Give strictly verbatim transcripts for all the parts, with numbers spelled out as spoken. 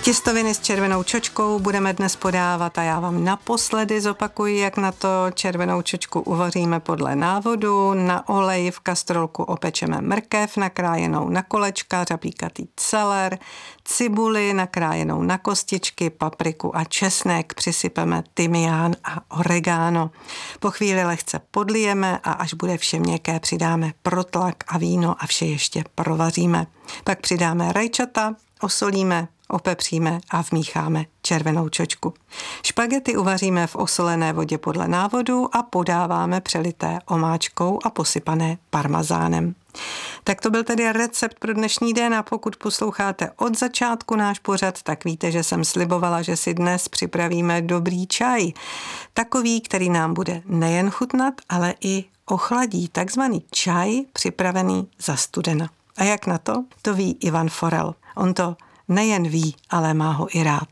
Těstoviny s červenou čočkou budeme dnes podávat a já vám naposledy zopakuji, jak na to. Červenou čočku uvaříme podle návodu. Na oleji v kastrolku opečeme mrkev nakrájenou na kolečka, řapíkatý celer, cibuli nakrájenou na kostičky, papriku a česnek. Přisypeme tymián a oregano. Po chvíli lehce podlijeme a až bude vše měkké, přidáme protlak a víno a vše ještě provaříme. Pak přidáme rajčata, osolíme, opepříme a vmícháme červenou čočku. Špagety uvaříme v osolené vodě podle návodu a podáváme přelité omáčkou a posypané parmazánem. Tak to byl tedy recept pro dnešní den a pokud posloucháte od začátku náš pořad, tak víte, že jsem slibovala, že si dnes připravíme dobrý čaj. Takový, který nám bude nejen chutnat, ale i ochladí. Takzvaný čaj připravený za studena. A jak na to? To ví Ivan Forel. On to nejen ví, ale má ho i rád.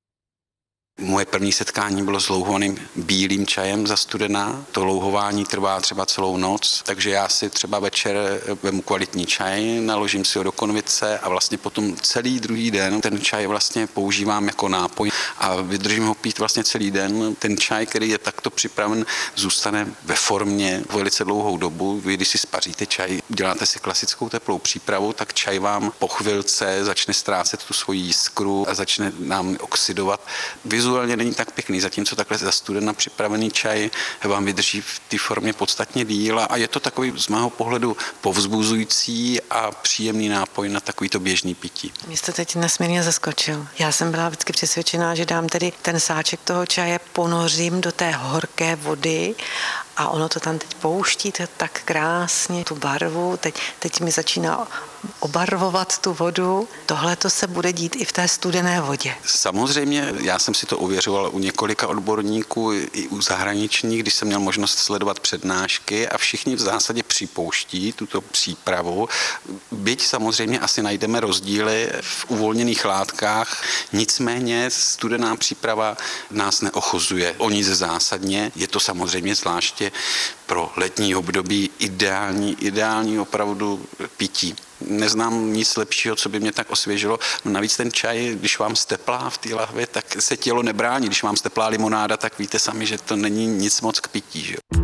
Moje první setkání bylo s louhovaným bílým čajem za studena. To louhování trvá třeba celou noc, takže já si třeba večer vemu kvalitní čaj, naložím si ho do konvice a vlastně potom celý druhý den ten čaj vlastně používám jako nápoj a vydržím ho pít vlastně celý den. Ten čaj, který je takto připraven, zůstane ve formě velice dlouhou dobu. Vy, když si spaříte čaj, děláte si klasickou teplou přípravu, tak čaj vám po chvilce začne ztrácet tu svoji jiskru a začne nám oxidovat. Vizuálně není tak pěkný, zatímco takhle za studena připravený čaj vám vydrží v té formě podstatně díl a je to takový z mého pohledu povzbuzující a příjemný nápoj na takovýto běžný pití. Mě jste teď nesmírně zaskočil. Já jsem byla vždycky přesvědčená, že dám tedy ten sáček toho čaje, ponořím do té horké vody a ono to tam teď pouští to tak krásně, tu barvu, teď, teď mi začíná obarvovat tu vodu. Tohle to se bude dít i v té studené vodě. Samozřejmě, já jsem si to ověřoval u několika odborníků, i u zahraničních, když jsem měl možnost sledovat přednášky a všichni v zásadě připouští tuto přípravu. Byť samozřejmě asi najdeme rozdíly v uvolněných látkách, nicméně studená příprava nás neochozuje o nic zásadně. Je to samozřejmě zvláště pro letní období ideální, ideální opravdu pití. Neznám nic lepšího, co by mě tak osvěžilo. Navíc ten čaj, když vám steplá v té lahvi, tak se tělo nebrání. Když vám steplá limonáda, tak víte sami, že to není nic moc k pití. Že?